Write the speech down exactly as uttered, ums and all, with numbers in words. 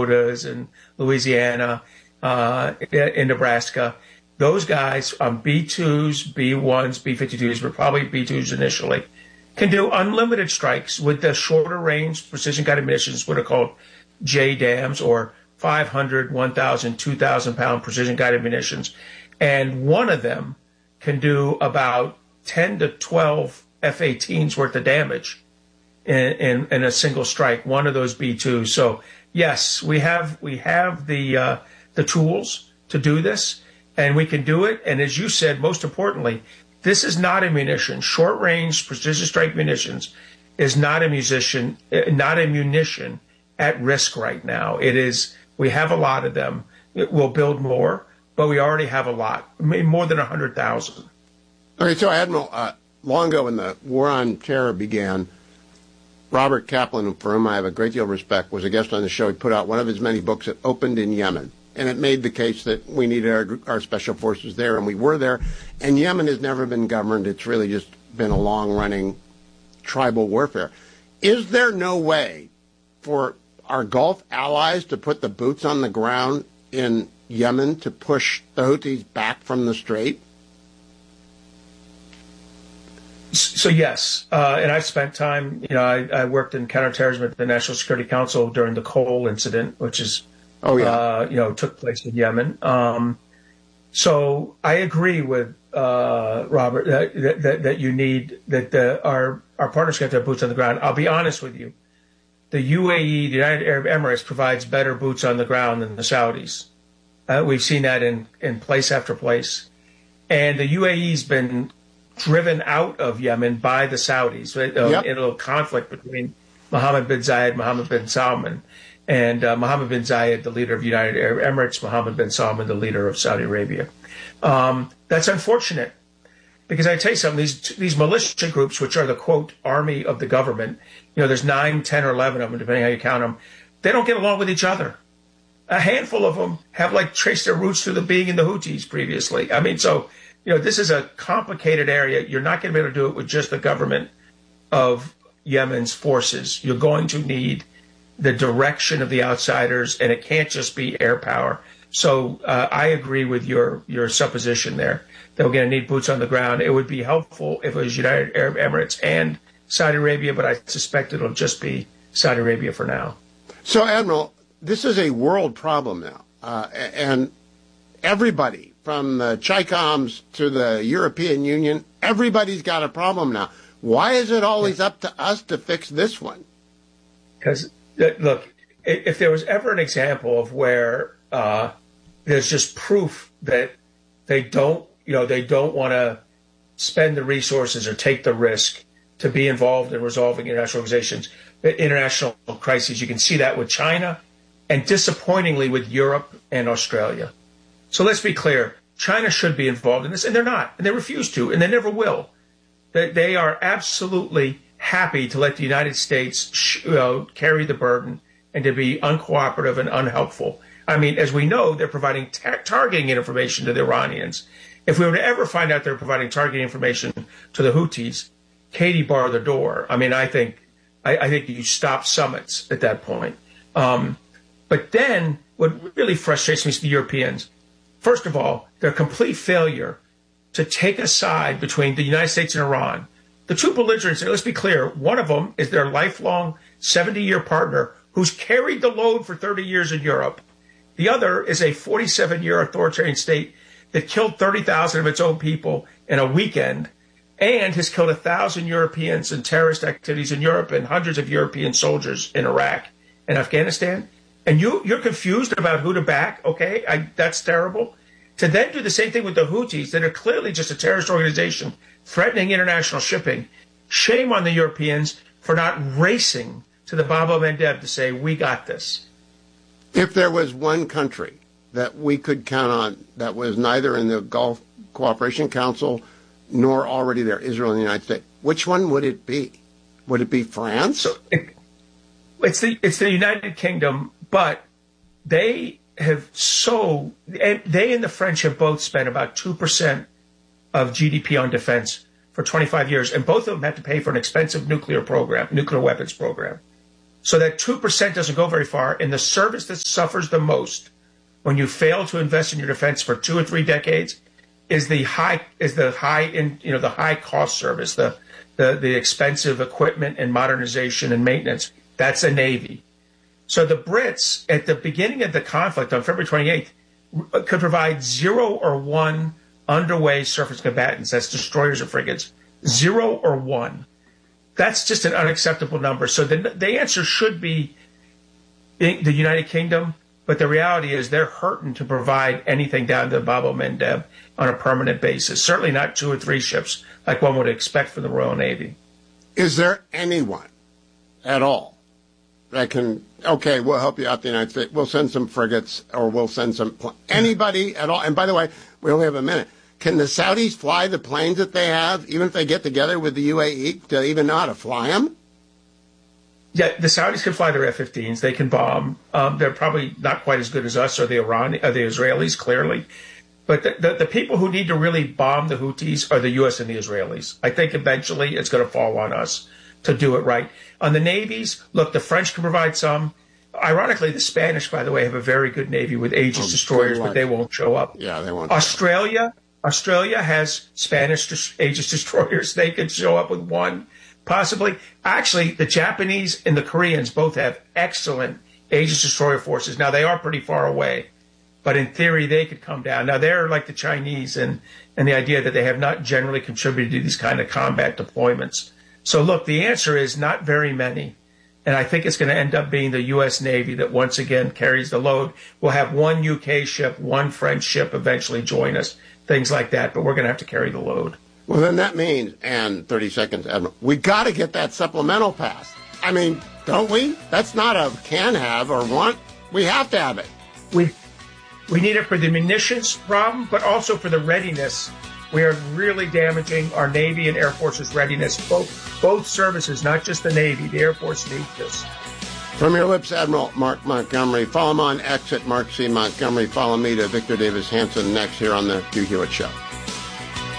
Dakotas and Louisiana, uh, in Nebraska. Those guys on B twos, B ones, B fifty-twos, but probably B twos initially, can do unlimited strikes with the shorter range precision-guided munitions, what are called J DAMs, or five hundred, one thousand, two thousand pound precision-guided munitions. And one of them can do about ten to twelve F eighteens worth of damage in, in, in a single strike, one of those B twos. So, yes, we have we have the uh, the tools to do this, and we can do it. And as you said, most importantly, this is not a munition. Short-range precision strike munitions is not a musician, not a munition at risk right now. It is. We have a lot of them. We'll build more, but we already have a lot, more than one hundred thousand. Okay, so Admiral, uh, long ago when the War on Terror began, Robert Kaplan, for whom I have a great deal of respect, was a guest on the show. He put out one of his many books that opened in Yemen, and it made the case that we needed our, our special forces there, and we were there. And Yemen has never been governed. It's really just been a long-running tribal warfare. Is there no way for our Gulf allies to put the boots on the ground in Yemen to push the Houthis back from the strait? So, yes, uh, and I've spent time, you know, I, I worked in counterterrorism at the National Security Council during the Cole incident, which is, oh, yeah. uh, you know, took place in Yemen. Um, so I agree with uh, Robert that, that, that you need, that the, our, our partners have to have boots on the ground. I'll be honest with you. The U A E, the United Arab Emirates, provides better boots on the ground than the Saudis. Uh, we've seen that in, in place after place. And the U A E's been driven out of Yemen by the Saudis, right? uh, Yep. in a little conflict between Mohammed bin Zayed, Mohammed bin Salman, and uh, Mohammed bin Zayed, the leader of the United Arab Emirates, Mohammed bin Salman, the leader of Saudi Arabia. Um, that's unfortunate, because I tell you something, these these militia groups, which are the, quote, army of the government, you know, there's nine, ten, or eleven of them, depending how you count them, they don't get along with each other. A handful of them have, like, traced their roots through the being in the Houthis previously. I mean, so, you know, this is a complicated area. You're not going to be able to do it with just the government of Yemen's forces. You're going to need the direction of the outsiders, and it can't just be air power. So uh, I agree with your, your supposition there that we're going to need boots on the ground. It would be helpful if it was United Arab Emirates and Saudi Arabia, but I suspect it'll just be Saudi Arabia for now. So, Admiral, this is a world problem now, uh, and everybody, from the Chicoms to the European Union, everybody's got a problem now. Why is it always up to us to fix this one? Because, look, if there was ever an example of where uh, there's just proof that they don't, you know, they don't want to spend the resources or take the risk to be involved in resolving international organizations, international crises, you can see that with China, and disappointingly with Europe and Australia. So let's be clear. China should be involved in this, and they're not, and they refuse to, and they never will. They, they are absolutely happy to let the United States sh- you know, carry the burden and to be uncooperative and unhelpful. I mean, as we know, they're providing ta- targeting information to the Iranians. If we were to ever find out they're providing targeting information to the Houthis, Katie bar the door. I mean, I think I, I think you stop summits at that point. Um, but then what really frustrates me is the Europeans. First of all, their complete failure to take a side between the United States and Iran. The two belligerents, let's be clear, one of them is their lifelong seventy-year partner who's carried the load for thirty years in Europe. The other is a forty-seven-year authoritarian state that killed thirty thousand of its own people in a weekend and has killed one thousand Europeans in terrorist activities in Europe and hundreds of European soldiers in Iraq and Afghanistan. And you, you're confused about who to back, okay? I, that's terrible. To then do the same thing with the Houthis that are clearly just a terrorist organization threatening international shipping. Shame on the Europeans for not racing to the Bab el-Mandeb to say, we got this. If there was one country that we could count on that was neither in the Gulf Cooperation Council nor already there, Israel and the United States, which one would it be? Would it be France? So it, it's the it's the United Kingdom, but they have so and they and the French have both spent about two percent of G D P on defense for twenty-five years, and both of them have to pay for an expensive nuclear program, nuclear weapons program. So that two percent doesn't go very far. And the service that suffers the most when you fail to invest in your defense for two or three decades is the high is the high in you know the high cost service, the the the expensive equipment and modernization and maintenance. That's a Navy. So the Brits at the beginning of the conflict on February twenty-eighth could provide zero or one underway surface combatants. That's destroyers or frigates. Zero or one. That's just an unacceptable number. So the the answer should be the United Kingdom. But the reality is they're hurting to provide anything down to Bab el-Mandeb on a permanent basis. Certainly not two or three ships like one would expect from the Royal Navy. Is there anyone at all that can, okay, we'll help you out, the United States. We'll send some frigates or we'll send some, pl- anybody at all? And by the way, we only have a minute. Can the Saudis fly the planes that they have, even if they get together with the U A E, to even know how to fly them? Yeah, the Saudis can fly their F fifteens. They can bomb. Um, they're probably not quite as good as us or the Iran, or the Israelis, clearly. But the, the, the people who need to really bomb the Houthis are the U S and the Israelis. I think eventually it's going to fall on us to do it right. On the navies, look, the French can provide some. Ironically, the Spanish, by the way, have a very good navy with Aegis oh, destroyers, but they won't show up. Yeah, they won't. Australia, Australia has Spanish Aegis destroyers. They could show up with one. Possibly. Actually, the Japanese and the Koreans both have excellent Aegis destroyer forces. Now, they are pretty far away, but in theory, they could come down. Now, they're like the Chinese and, and the idea that they have not generally contributed to these kind of combat deployments. So, look, the answer is not very many. And I think it's going to end up being the U S Navy that once again carries the load. We'll have one U K ship, one French ship eventually join us, things like that, but we're going to have to carry the load. Well, then that means, and thirty seconds, Admiral, we got to get that supplemental passed. I mean, don't we? That's not a can have or want. We have to have it. We we need it for the munitions problem, but also for the readiness. We are really damaging our Navy and Air Force's readiness. Both both services, not just the Navy. The Air Force needs this. From your lips, Admiral Mark Montgomery. Follow him on X at Mark C. Montgomery. Follow me to Victor Davis Hanson next here on the Hugh Hewitt Show.